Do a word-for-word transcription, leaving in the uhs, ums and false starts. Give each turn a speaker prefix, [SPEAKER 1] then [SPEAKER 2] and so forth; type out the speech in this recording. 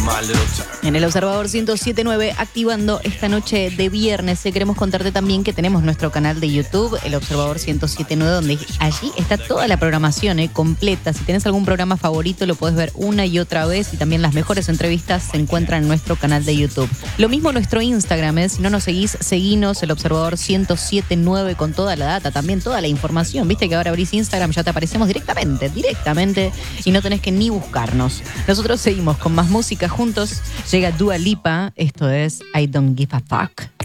[SPEAKER 1] En el Observador ciento siete punto nueve, activando esta noche de viernes, eh, queremos contarte también que tenemos nuestro canal de YouTube, el Observador ciento siete punto nueve, donde allí está toda la programación eh, completa. Si tenés algún programa favorito, lo podés ver una y otra vez, y también las mejores entrevistas se encuentran en nuestro canal de YouTube. Lo mismo nuestro Instagram, eh, si no nos seguís, seguinos, el Observador ciento siete punto nueve, con toda la data, también toda la información. Viste que ahora abrís Instagram, ya te aparecemos directamente, directamente, y no tenés que ni buscarnos. Nosotros seguimos con más música juntos. Llega Dua Lipa, esto es I Don't Give a Fuck.